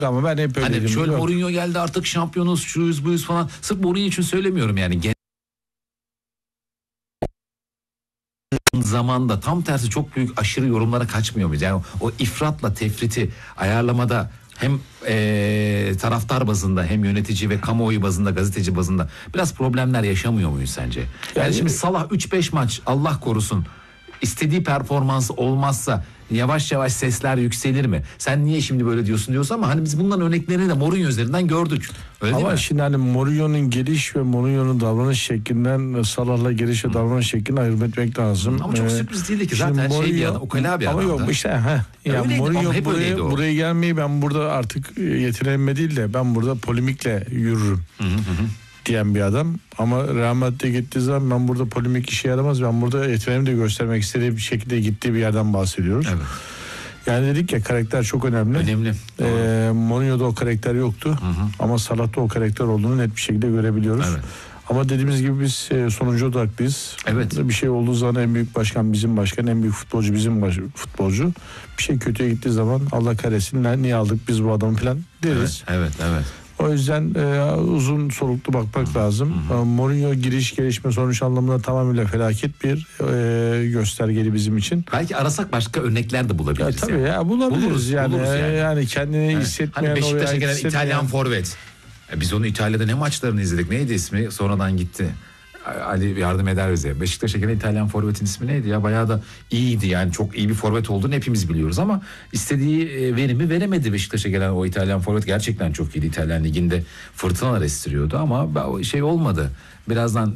Ama ben hep öyle Hani dedim. şöyle Mourinho geldi artık şampiyonuz, şuyuz buyuz falan. Sırf Mourinho için söylemiyorum yani. Zamanda tam tersi çok büyük aşırı yorumlara kaçmıyor muyuz? Yani o ifratla tefriti ayarlamada hem taraftar bazında hem yönetici ve kamuoyu bazında, gazeteci bazında biraz problemler yaşamıyor muyuz sence? Yani şimdi Salah 3-5 maç Allah korusun istediği performans olmazsa yavaş yavaş sesler yükselir mi? Sen niye şimdi böyle diyorsun ama hani biz bunların örneklerini de Mourinho üzerinden gördük. Öyle ama değil mi? şimdi hani Mourinho'nun geliş ve Mourinho'nun davranış şeklinden Salah'la geliş ve davranış şeklini ayırt etmek lazım. Ama çok sürpriz değildi ki zaten bir adam, ukala bir adam. Ama yok işte yani Mourinho buraya gelmeyi ben burada artık yeteneğime değil de ben burada polemikle yürürüm. Diyen bir adam ama Real Madrid'e gittiği zaman ben burada polemik işe yaramaz, ben burada yeteneğimi de göstermek istediği bir şekilde gittiği bir yerden bahsediyoruz. Evet. Yani dedik ya, karakter çok önemli. Mourinho'da o karakter yoktu ama Salah'ta o karakter olduğunu net bir şekilde görebiliyoruz. Evet. Ama dediğimiz gibi biz sonucu odaklıyız. Evet. Bir şey olduğu zaman en büyük başkan bizim başkan, en büyük futbolcu bizim futbolcu. Bir şey kötüye gittiği zaman Allah kahretsin niye aldık biz bu adamı falan deriz. Evet. O yüzden uzun soluklu bakmak lazım. Mourinho giriş gelişme sonuç anlamında tamamıyla felaket bir göstergeli bizim için. Belki arasak başka örnekler de bulabiliriz. Tabii ya bulabiliriz yani. Yani kendini hissetmeyen, hani Beşiktaş'a gelen hissetmeyen... İtalyan forvet. Biz onu İtalya'da ne maçlarını izledik? Neydi ismi? Sonradan gitti. Ali yardım eder bize. Beşiktaş'a gelen İtalyan forvetin ismi neydi ya? Bayağı da iyiydi yani, çok iyi bir forvet olduğunu hepimiz biliyoruz ama istediği verimi veremedi Beşiktaş'a gelen o İtalyan forvet. Gerçekten çok iyiydi, İtalyan liginde fırtınalar estiriyordu ama şey olmadı. Birazdan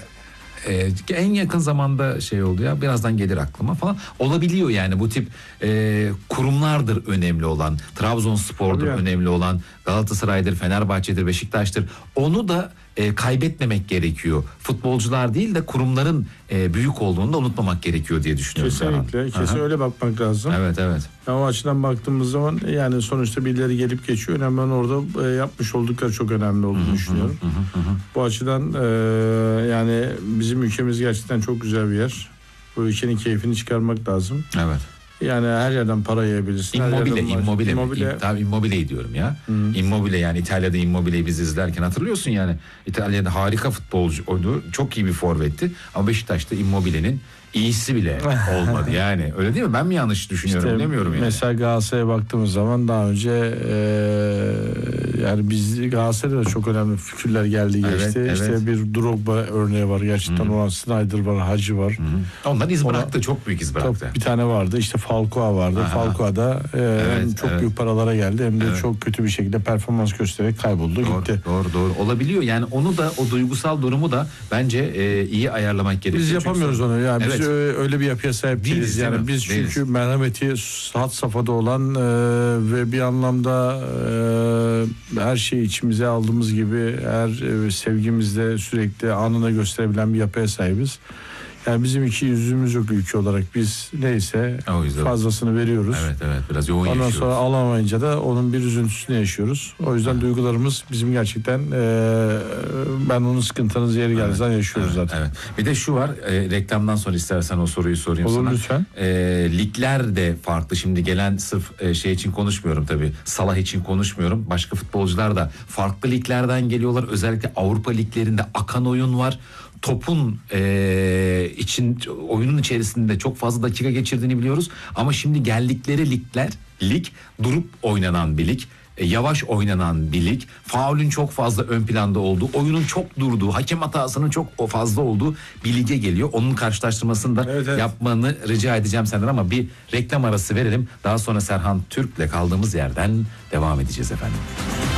en yakın zamanda şey oldu ya, birazdan gelir aklıma falan. Olabiliyor yani, bu tip kurumlardır önemli olan. Trabzonspor'dur önemli olan. Galatasaray'dır, Fenerbahçe'dir, Beşiktaş'tır. Onu da kaybetmemek gerekiyor. Futbolcular değil de kurumların büyük olduğunu da unutmamak gerekiyor diye düşünüyorum. Kesinlikle öyle bakmak lazım. Evet. Yani o açıdan baktığımız zaman yani sonuçta birileri gelip geçiyor. Önemli olan orada yapmış oldukları çok önemli olduğunu düşünüyorum. Bu açıdan yani bizim ülkemiz gerçekten çok güzel bir yer. Bu ülkenin keyfini çıkarmak lazım. Evet. Yani her yerden para yiyebilirsin. Immobile. Tabii Immobile'yi diyorum ya. Immobile, yani İtalya'da Immobile'yi biz izlerken hatırlıyorsun yani. İtalya'da harika futbolcuydu. Çok iyi bir forvetti. Ama Beşiktaş'ta Immobile'nin iyisi bile olmadı yani. Öyle değil mi? Ben mi yanlış düşünüyorum bilemiyorum yani. Mesela Galatasaray'a baktığımız zaman daha önce yani biz Galatasaray'da çok önemli fikirler geldi geçti. Evet. İşte bir Drogba örneği var. Gerçekten olan Snyder var, Hacı var. Onlar iz bıraktı. Çok büyük iz bıraktı. Bir tane vardı. İşte Falcao vardı. Falcao da çok büyük paralara geldi. Hem de çok kötü bir şekilde performans göstererek kayboldu. Gitti. Doğru. Olabiliyor. Yani onu da, o duygusal durumu da bence iyi ayarlamak gerekiyor. Biz yapamıyoruz onu. Yani biz öyle bir yapıya sahip değiliz. Yani biz çünkü merhameti had safhada olan ve bir anlamda her şeyi içimize aldığımız gibi her sevgimizde sürekli anına gösterebilen bir yapıya sahibiz. Yani bizim iki yüzümüz yok ülke olarak. Biz neyse fazlasını veriyoruz. Evet, biraz yoğun yaşıyoruz. Ondan sonra alamayınca da onun bir üzüntüsünü yaşıyoruz. O yüzden duygularımız bizim gerçekten ben onun sıkıntınız yeri geldiği zaman yaşıyoruz zaten. Evet. Bir de şu var, reklamdan sonra istersen o soruyu sorayım sana. Olur lütfen. Ligler de farklı. Şimdi gelen sırf şey için konuşmuyorum tabii. Salah için konuşmuyorum. Başka futbolcular da farklı liglerden geliyorlar. Özellikle Avrupa liglerinde akan oyun var. Topun oyunun içerisinde çok fazla dakika geçirdiğini biliyoruz. Ama şimdi geldikleri lig durup oynanan bir lig. Yavaş oynanan bir lig. Faulün çok fazla ön planda olduğu, oyunun çok durduğu, hakem hatasının çok fazla olduğu bir lige geliyor. Onun karşılaştırmasını da yapmanı rica edeceğim senden ama bir reklam arası verelim. Daha sonra Serhan Türk'le kaldığımız yerden devam edeceğiz efendim.